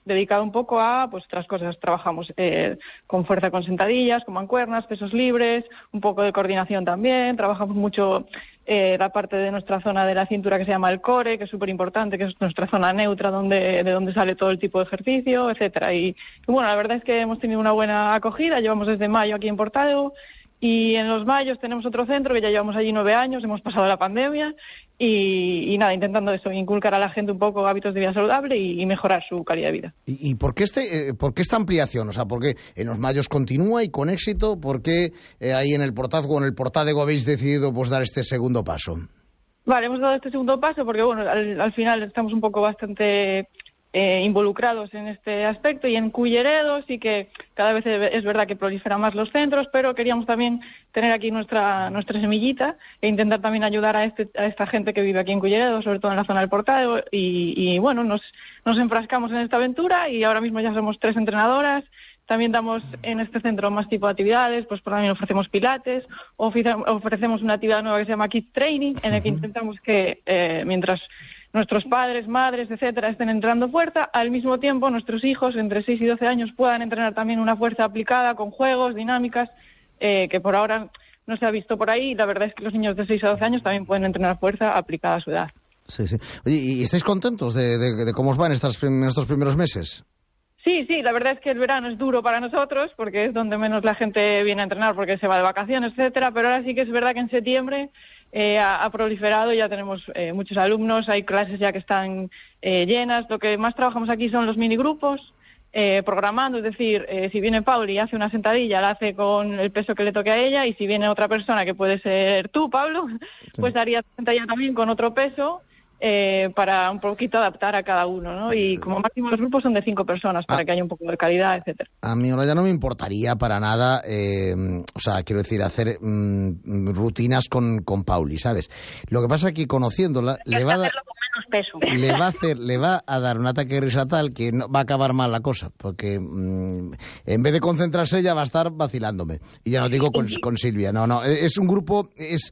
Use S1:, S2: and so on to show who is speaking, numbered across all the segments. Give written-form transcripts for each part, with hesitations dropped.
S1: dedicado un poco a pues otras cosas. Trabajamos con fuerza con sentadillas, con mancuernas, pesos libres, un poco de coordinación también. Trabajamos mucho la parte de nuestra zona de la cintura que se llama el core, que es súper importante, que es nuestra zona neutra de donde sale todo el tipo de ejercicio, etcétera. Y bueno, la verdad es que hemos tenido una buena acogida. Llevamos desde mayo aquí en Portadeu. Y en Los Mayos tenemos otro centro que ya llevamos allí 9 años, hemos pasado la pandemia y nada, intentando eso, inculcar a la gente un poco hábitos de vida saludable y mejorar su calidad de vida.
S2: ¿Y por qué esta ampliación? O sea, ¿por qué en Los Mayos continúa y con éxito? ¿Por qué ahí en el Portazgo o en el Portádego habéis decidido pues dar este segundo paso?
S1: Vale, hemos dado este segundo paso porque bueno, al final estamos un poco bastante involucrados en este aspecto y en Culleredo sí que cada vez es verdad que proliferan más los centros, pero queríamos también tener aquí nuestra semillita e intentar también ayudar a esta gente que vive aquí en Culleredo, sobre todo en la zona del Portadeo y bueno, nos enfrascamos en esta aventura y ahora mismo ya somos 3 entrenadoras. También damos en este centro más tipo de actividades, pues también ofrecemos pilates, ofrecemos una actividad nueva que se llama Kids Training, en la que intentamos que mientras nuestros padres, madres, etcétera, estén entrenando fuerza, al mismo tiempo nuestros hijos entre 6 y 12 años puedan entrenar también una fuerza aplicada con juegos, dinámicas, que por ahora no se ha visto por ahí, y la verdad es que los niños de 6 a 12 años también pueden entrenar fuerza aplicada a su edad.
S2: Sí, sí. Oye, ¿y estáis contentos de cómo os van estos primeros meses?
S1: Sí, la verdad es que el verano es duro para nosotros porque es donde menos la gente viene a entrenar porque se va de vacaciones, etcétera, pero ahora sí que es verdad que en septiembre ha proliferado, ya tenemos muchos alumnos, hay clases ya que están llenas. Lo que más trabajamos aquí son los minigrupos, programando, es decir, si viene Pauli y hace una sentadilla, la hace con el peso que le toque a ella, y si viene otra persona, que puede ser tú, Pablo, pues haría sentadilla también con otro peso, para un poquito adaptar a cada uno, ¿no? Y como máximo los grupos son de 5 personas para que haya un poco de calidad, etcétera.
S2: A mí ahora ya no me importaría para nada, o sea, quiero decir, hacer rutinas con Pauli, ¿sabes? Lo que pasa es que conociéndola le va a dar
S3: peso.
S2: le va a dar un ataque de risa tal que no, va a acabar mal la cosa, porque en vez de concentrarse ella va a estar vacilándome. Y ya no digo con Silvia, no, es un grupo,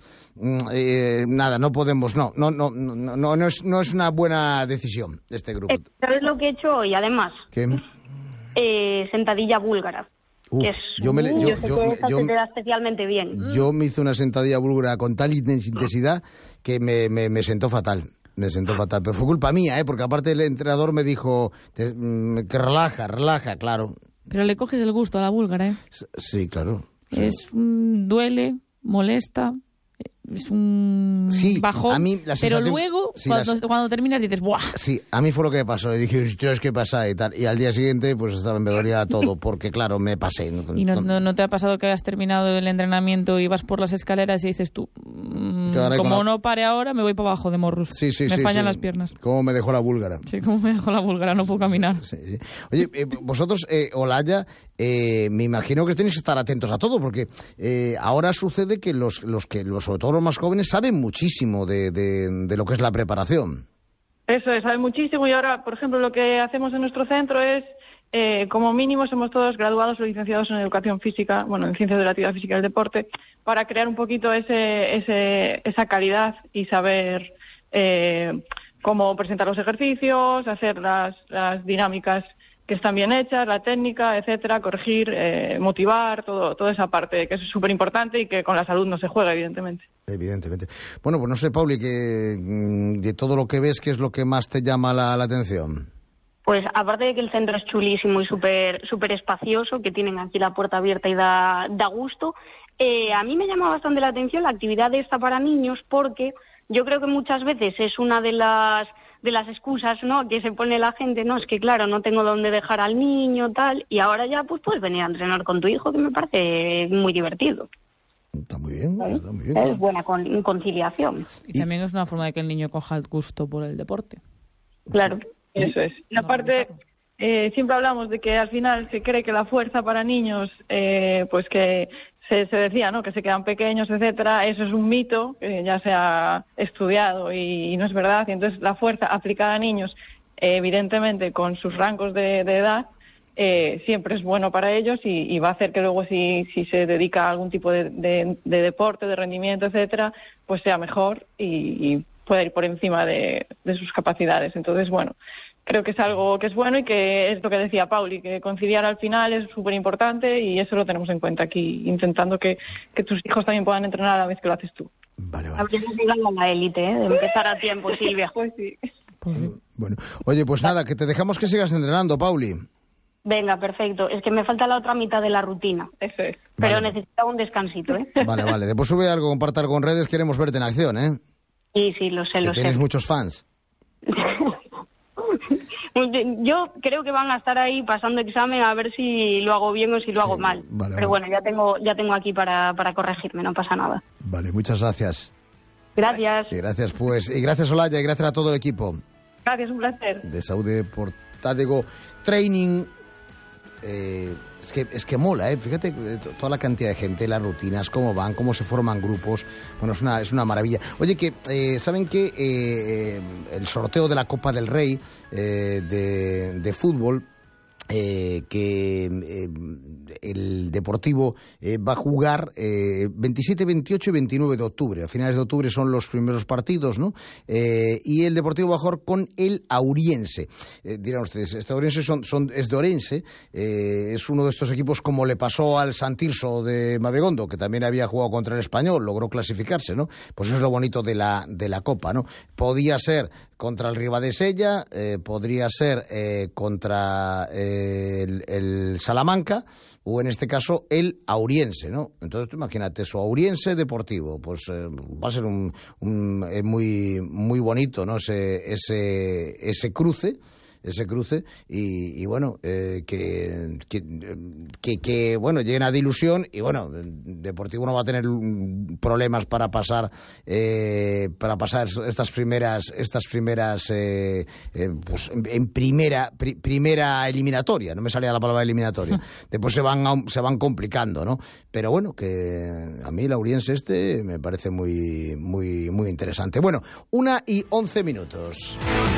S2: nada, no podemos, no es una buena decisión este grupo.
S3: ¿Sabes lo que he hecho hoy, además?
S2: ¿Qué?
S3: Sentadilla búlgara. Que es
S2: yo
S3: se te da especialmente bien.
S2: Yo me hice una sentadilla búlgara con tal intensidad que me sentó fatal. Me sentó fatal, pero fue culpa mía, porque aparte el entrenador me dijo que relaja, claro.
S4: Pero le coges el gusto a la búlgara, ¿eh?
S2: Sí, claro.
S4: Duele, molesta, es un bajón, a mí la sensación, pero luego cuando terminas dices ¡buah!
S2: Sí, a mí fue lo que me pasó, le dije, hostia, ¿qué pasa? Y tal, y al día siguiente pues me dolía todo, porque claro, me pasé.
S4: ¿Y no te ha pasado que has terminado el entrenamiento y vas por las escaleras y dices tú, como no pare ahora, me voy para abajo de morros?
S2: Sí,
S4: me fallan las piernas.
S2: ¿Cómo me dejó la búlgara?
S4: Sí, como me dejó la búlgara, no puedo caminar.
S2: Sí. Oye, vosotros, Olaya, me imagino que tenéis que estar atentos a todo, porque ahora sucede que los sobre todo los más jóvenes saben muchísimo de lo que es la preparación.
S1: Eso es, saben muchísimo, y ahora, por ejemplo, lo que hacemos en nuestro centro es, como mínimo, somos todos graduados o licenciados en educación física, bueno, en ciencias de la actividad física y el deporte, para crear un poquito esa calidad y saber cómo presentar los ejercicios, hacer las dinámicas que están bien hechas, la técnica, etcétera, corregir, motivar, toda esa parte que es súper importante y que con la salud no se juega, evidentemente.
S2: Evidentemente. Bueno, pues no sé, Pauli, que de todo lo que ves, ¿qué es lo que más te llama la atención?
S3: Pues aparte de que el centro es chulísimo y súper espacioso, que tienen aquí la puerta abierta y da gusto, a mí me llama bastante la atención la actividad esta para niños, porque yo creo que muchas veces es una de las excusas, ¿no?, que se pone la gente, no, es que claro, no tengo dónde dejar al niño, tal, y ahora ya pues puedes venir a entrenar con tu hijo, que me parece muy divertido.
S2: Está muy bien, ¿vale? Está muy bien.
S3: Es buena conciliación.
S4: Y también es una forma de que el niño coja el gusto por el deporte.
S3: Claro.
S1: Eso es. Y aparte, siempre hablamos de que al final se cree que la fuerza para niños, pues que se decía, ¿no?, que se quedan pequeños, etcétera. Eso es un mito que ya se ha estudiado y no es verdad. Y entonces la fuerza aplicada a niños, evidentemente con sus rangos de edad, siempre es bueno para ellos y va a hacer que luego si se dedica a algún tipo de deporte, de rendimiento, etcétera, pues sea mejor y pueda ir por encima de sus capacidades. Entonces, bueno, creo que es algo que es bueno y que es lo que decía Pauli, que conciliar al final es súper importante y eso lo tenemos en cuenta aquí, intentando que tus hijos también puedan entrenar a la vez que lo haces tú.
S2: Vale.
S3: Habríamos llegado a la élite, de empezar a tiempo, Silvia.
S1: Pues sí.
S2: Bueno, oye, pues nada, que te dejamos que sigas entrenando, Pauli.
S3: Venga, perfecto. Es que me falta la otra mitad de la rutina.
S1: Eso es.
S3: Pero necesitaba un descansito, ¿eh?
S2: Vale. Después sube algo, comparte algo en redes, queremos verte en acción, ¿eh?
S3: Sí, lo sé.
S2: Tienes muchos fans.
S3: Yo creo que van a estar ahí pasando examen a ver si lo hago bien o si lo hago mal. Pero bueno, ya tengo aquí para corregirme, no pasa nada.
S2: Vale, muchas gracias.
S3: Gracias.
S2: Y gracias, pues. Y gracias, Olaya, y gracias a todo el equipo.
S1: Gracias, un placer.
S2: De Saúde Portádego Training. Es que mola, fíjate toda la cantidad de gente, las rutinas, cómo van, cómo se forman grupos. Bueno, es una maravilla. Oye, que ¿saben qué? El sorteo de la Copa del Rey de fútbol, que el Deportivo va a jugar 27, 28 y 29 de octubre. A finales de octubre son los primeros partidos, ¿no? Y el Deportivo va a jugar con el Auriense. Dirán ustedes, este Auriense es de Orense, es uno de estos equipos como le pasó al Santirso de Mavegondo, que también había jugado contra el Español, logró clasificarse, ¿no? Pues eso es lo bonito de la Copa, ¿no? Podía ser contra el Ribadesella, podría ser contra el Salamanca, o en este caso el Auriense, ¿no? Entonces tú imagínate eso, Auriense Deportivo, pues va a ser un muy muy bonito, ¿no? Ese cruce y bueno, que bueno, llena de ilusión y bueno, Deportivo no va a tener problemas para pasar estas primeras pues en primera eliminatoria, no me salía la palabra eliminatoria. Después se van complicando, ¿no? Pero bueno, que a mí el Auriense me parece muy muy muy interesante. Bueno, 1:11.